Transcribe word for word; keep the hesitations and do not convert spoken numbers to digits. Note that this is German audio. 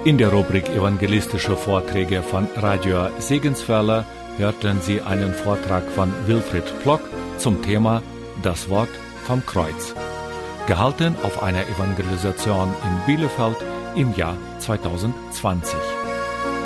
In der Rubrik Evangelistische Vorträge von Radio Segenswelle hörten Sie einen Vortrag von Wilfried Plock zum Thema Das Wort vom Kreuz, gehalten auf einer Evangelisation in Bielefeld im Jahr zweitausendzwanzig.